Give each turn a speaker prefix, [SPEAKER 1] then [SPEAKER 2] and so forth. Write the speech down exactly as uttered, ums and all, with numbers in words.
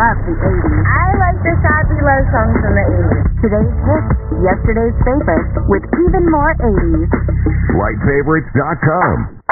[SPEAKER 1] love the eighties.
[SPEAKER 2] I like the sappy love songs from the eighties.
[SPEAKER 1] Today's hits, yesterday's favorites, with even more eighties.
[SPEAKER 3] Flight Favorites dot com.